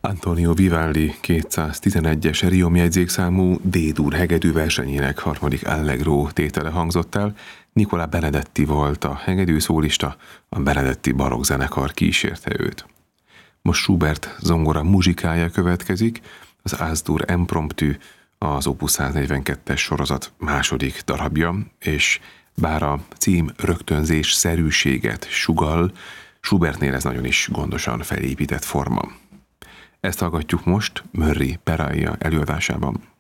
Antonio Vivaldi 211-es riomjegyzékszámú D-dur hegedű versenyének harmadik Allegro tétele hangzott el. Nicola Benedetti volt a hegedű szólista, a Benedetti barokk zenekar kísérte őt. Most Schubert zongora muzsikája következik, az As-dur Impromptu, az Opus 142-es sorozat második darabja, és bár a cím rögtönzés szerűséget sugall, Schubertnél ez nagyon is gondosan felépített forma. Ezt hallgatjuk most Murray Peraia előadásában.